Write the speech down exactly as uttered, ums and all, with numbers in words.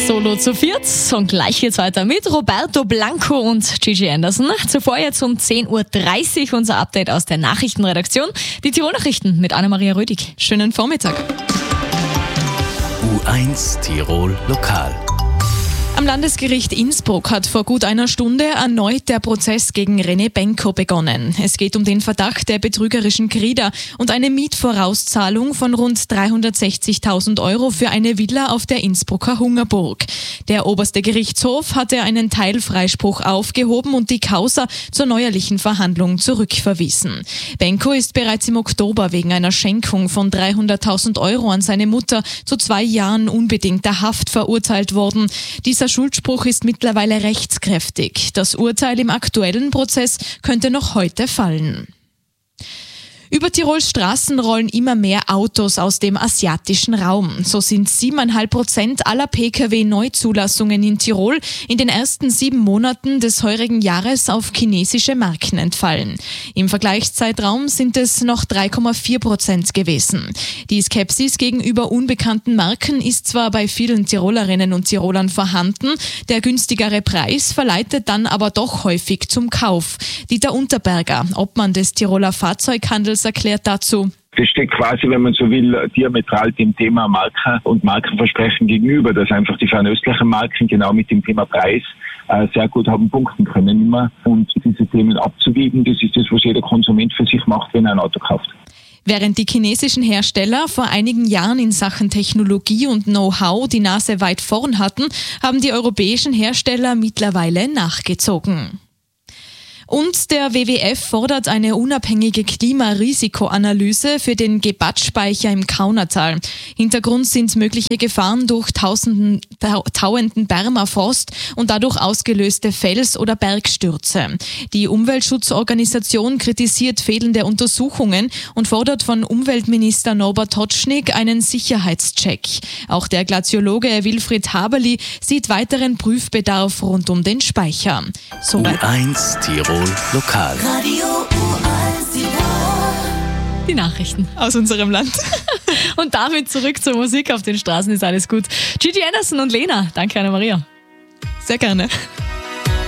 Solo zu viert und gleich geht's weiter mit Roberto Blanco und Gigi Anderson. Zuvor jetzt um zehn Uhr dreißig unser Update aus der Nachrichtenredaktion. Die Tirol-Nachrichten mit Anna-Maria Rödig. Schönen Vormittag. U eins Tirol Lokal. Am Landesgericht Innsbruck hat vor gut einer Stunde erneut der Prozess gegen René Benko begonnen. Es geht um den Verdacht der betrügerischen Krieder und eine Mietvorauszahlung von rund dreihundertsechzigtausend Euro für eine Villa auf der Innsbrucker Hungerburg. Der oberste Gerichtshof hatte einen Teilfreispruch aufgehoben und die Causa zur neuerlichen Verhandlung zurückverwiesen. Benko ist bereits im Oktober wegen einer Schenkung von dreihunderttausend Euro an seine Mutter zu zwei Jahren unbedingter Haft verurteilt worden. Dieser Schuldspruch ist mittlerweile rechtskräftig. Das Urteil im aktuellen Prozess könnte noch heute fallen. Über Tirols Straßen rollen immer mehr Autos aus dem asiatischen Raum. So sind siebeneinhalb Prozent aller Pkw-Neuzulassungen in Tirol in den ersten sieben Monaten des heurigen Jahres auf chinesische Marken entfallen. Im Vergleichszeitraum sind es noch drei Komma vier Prozent gewesen. Die Skepsis gegenüber unbekannten Marken ist zwar bei vielen Tirolerinnen und Tirolern vorhanden, der günstigere Preis verleitet dann aber doch häufig zum Kauf. Dieter Unterberger, Obmann des Tiroler Fahrzeughandels, erklärt dazu. Das steht quasi, wenn man so will, diametral dem Thema Marke und Markenversprechen gegenüber, dass einfach die fernöstlichen Marken genau mit dem Thema Preis äh, sehr gut haben punkten können immer. Und diese Themen abzuwiegen, das ist das, was jeder Konsument für sich macht, wenn er ein Auto kauft. Während die chinesischen Hersteller vor einigen Jahren in Sachen Technologie und Know-how die Nase weit vorn hatten, haben die europäischen Hersteller mittlerweile nachgezogen. Und der W W F fordert eine unabhängige Klimarisikoanalyse für den Gebatspeicher im Kaunertal. Hintergrund sind mögliche Gefahren durch tausenden, tau, tauenden Permafrost und dadurch ausgelöste Fels- oder Bergstürze. Die Umweltschutzorganisation kritisiert fehlende Untersuchungen und fordert von Umweltminister Norbert Totschnig einen Sicherheitscheck. Auch der Glaziologe Wilfried Haberli sieht weiteren Prüfbedarf rund um den Speicher. U eins Tirol Lokal. Radio U eins Tirol. Die Nachrichten aus unserem Land. Und damit zurück zur Musik. Auf den Straßen ist alles gut. Gigi Anderson und Lena. Danke, Anna-Maria. Sehr gerne.